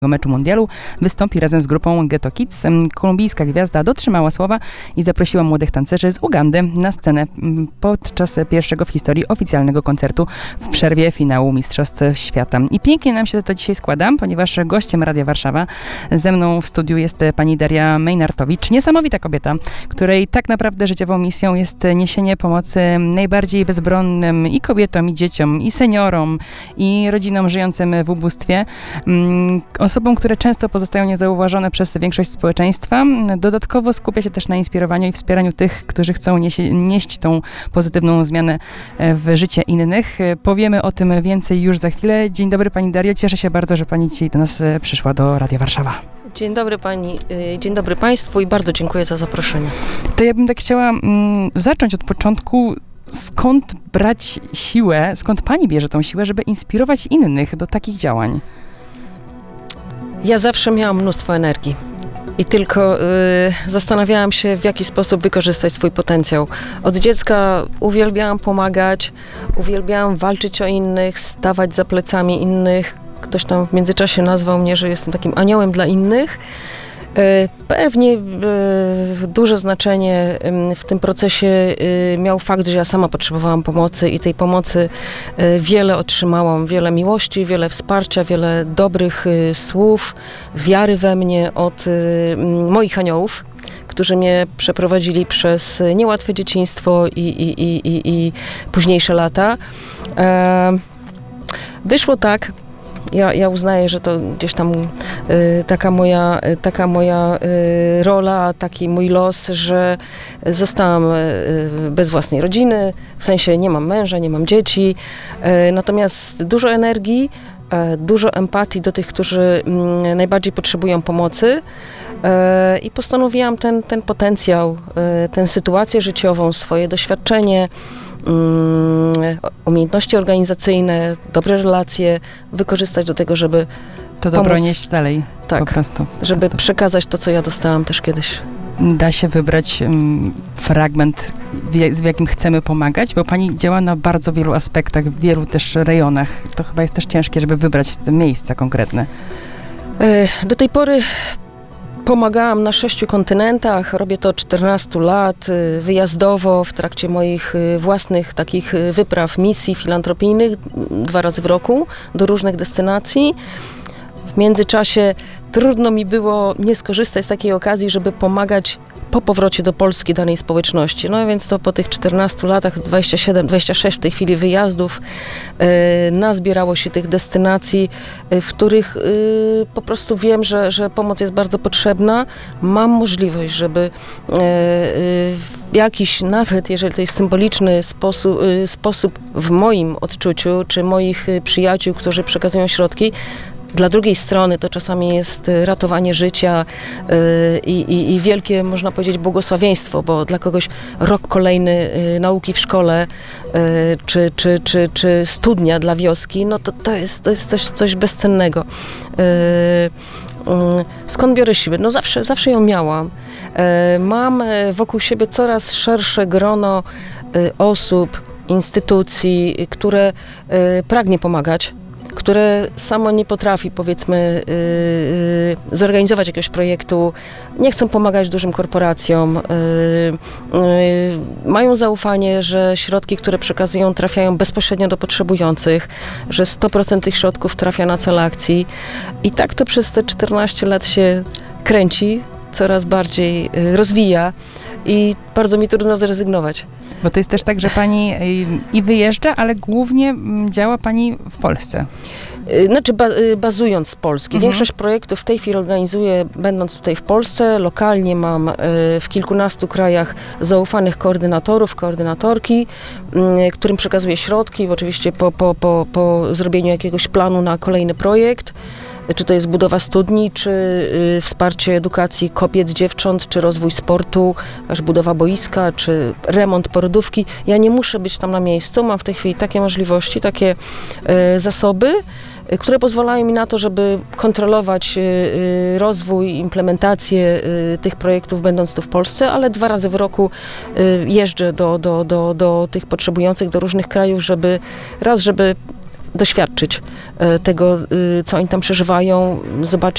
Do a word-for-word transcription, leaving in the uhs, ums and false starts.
meczu mundialu wystąpi razem z grupą Ghetto Kids. Kolumbijska gwiazda dotrzymała słowa i zaprosiła młodych tancerzy z Ugandy na scenę podczas pierwszego w historii oficjalnego koncertu w przerwie finału Mistrzostw Świata. I pięknie nam się to dzisiaj składa, ponieważ gościem Radia Warszawa ze mną w studiu jest pani Daria Mejnartowicz, niesamowita kobieta, której tak naprawdę życiową misją jest niesienie pomocy najbardziej bezbronnym i kobietom, i dzieciom, i seniorom, i rodzinom żyjącym w ubóstwie. Osobom, które często pozostają niezauważone przez większość społeczeństwa. Dodatkowo skupia się też na inspirowaniu i wspieraniu tych, którzy chcą niesie, nieść tą pozytywną zmianę w życie innych. Powiemy o tym więcej już za chwilę. Dzień dobry pani Dario, cieszę się bardzo, że pani dzisiaj do nas przyszła do Radia Warszawa. Dzień dobry pani, dzień dobry państwu i bardzo dziękuję za zaproszenie. To ja bym tak chciała mm, zacząć od początku. Skąd brać siłę, skąd pani bierze tą siłę, żeby inspirować innych do takich działań? Ja zawsze miałam mnóstwo energii i tylko y, zastanawiałam się, w jaki sposób wykorzystać swój potencjał. Od dziecka uwielbiałam pomagać, uwielbiałam walczyć o innych, stawać za plecami innych. Ktoś tam w międzyczasie nazwał mnie, że jestem takim aniołem dla innych. Pewnie duże znaczenie w tym procesie miał fakt, że ja sama potrzebowałam pomocy i tej pomocy wiele otrzymałam, wiele miłości, wiele wsparcia, wiele dobrych słów, wiary we mnie od moich aniołów, którzy mnie przeprowadzili przez niełatwe dzieciństwo i, i, i, i, i późniejsze lata. Wyszło tak. Ja, ja uznaję, że to gdzieś tam y, taka moja, taka moja y, rola, taki mój los, że zostałam y, bez własnej rodziny, w sensie nie mam męża, nie mam dzieci, y, natomiast dużo energii, y, dużo empatii do tych, którzy y, najbardziej potrzebują pomocy y, i postanowiłam ten, ten potencjał, y, tę sytuację życiową, swoje doświadczenie, Um, umiejętności organizacyjne, dobre relacje wykorzystać do tego, żeby to dobro pomóc, nieść dalej, tak, po prostu. żeby to. przekazać to, co ja dostałam też kiedyś. Da się wybrać um, fragment, w, w jakim chcemy pomagać, bo pani działa na bardzo wielu aspektach, w wielu też rejonach. To chyba jest też ciężkie, żeby wybrać te miejsca konkretne. Do tej pory pomagałam na sześciu kontynentach, robię to od czternastu lat, wyjazdowo w trakcie moich własnych takich wypraw, misji filantropijnych dwa razy w roku do różnych destynacji. W międzyczasie trudno mi było nie skorzystać z takiej okazji, żeby pomagać po powrocie do Polski danej społeczności. No więc to po tych czternastu latach, dwadzieścia siedem, dwadzieścia sześć w tej chwili wyjazdów, e, nazbierało się tych destynacji, e, w których e, po prostu wiem, że, że pomoc jest bardzo potrzebna. Mam możliwość, żeby e, e, w jakiś, nawet jeżeli to jest symboliczny sposób, e, sposób w moim odczuciu, czy moich przyjaciół, którzy przekazują środki, dla drugiej strony to czasami jest ratowanie życia yy, i, i wielkie, można powiedzieć, błogosławieństwo, bo dla kogoś rok kolejny yy, nauki w szkole yy, czy, czy, czy, czy studnia dla wioski, no to, to jest, to jest coś, coś bezcennego. Yy, yy, skąd biorę siłę? No zawsze, zawsze ją miałam. Yy, mam wokół siebie coraz szersze grono yy, osób, instytucji, które yy, pragnie pomagać, które samo nie potrafi, powiedzmy, yy, yy, zorganizować jakiegoś projektu, nie chcą pomagać dużym korporacjom, yy, yy, mają zaufanie, że środki, które przekazują, trafiają bezpośrednio do potrzebujących, że sto procent tych środków trafia na cel akcji. I tak to przez te czternaście lat się kręci, coraz bardziej yy, rozwija i bardzo mi trudno zrezygnować. Bo to jest też tak, że pani i wyjeżdża, ale głównie działa pani w Polsce. Znaczy bazując z Polski. Mhm. Większość projektów w tej chwili organizuję będąc tutaj w Polsce. Lokalnie mam w kilkunastu krajach zaufanych koordynatorów, koordynatorki, którym przekazuję środki, oczywiście po, po, po, po zrobieniu jakiegoś planu na kolejny projekt. Czy to jest budowa studni, czy y, wsparcie edukacji kobiet, dziewcząt, czy rozwój sportu, aż budowa boiska, czy remont porodówki. Ja nie muszę być tam na miejscu, mam w tej chwili takie możliwości, takie y, zasoby, y, które pozwalają mi na to, żeby kontrolować y, y, rozwój, implementację y, tych projektów, będąc tu w Polsce, ale dwa razy w roku y, jeżdżę do, do, do, do tych potrzebujących, do różnych krajów, żeby raz, żeby doświadczyć e, tego, y, co oni tam przeżywają, zobaczyć